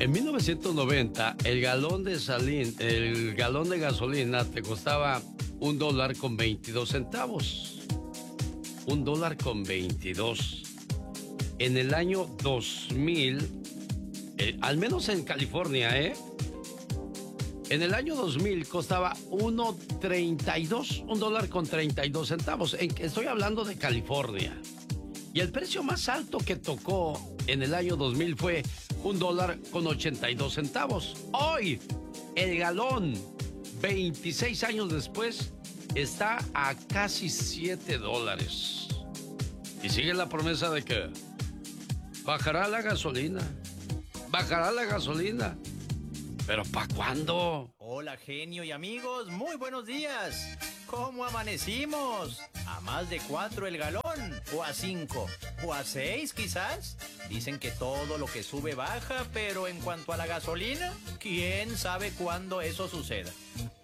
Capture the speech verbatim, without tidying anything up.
En mil novecientos noventa, el galón de salín, el galón de gasolina te costaba un dólar con veintidós centavos. Un dólar con veintidós. En el año dos mil, eh, al menos en California, ¿eh? En el año dos mil costaba uno treinta y dos, un dólar con treinta y dos centavos. En, estoy hablando de California. Y el precio más alto que tocó en el año dos mil fue un dólar con ochenta y dos centavos. Hoy, el galón, veintiséis años después, está a casi siete dólares. Y sigue la promesa de que bajará la gasolina. Bajará la gasolina. ¿Pero para cuándo? Hola, genio y amigos, muy buenos días. ¿Cómo amanecimos? ¿A más de cuatro el galón? ¿O a cinco? ¿O a seis quizás? Dicen que todo lo que sube baja, pero en cuanto a la gasolina, ¿quién sabe cuándo eso suceda?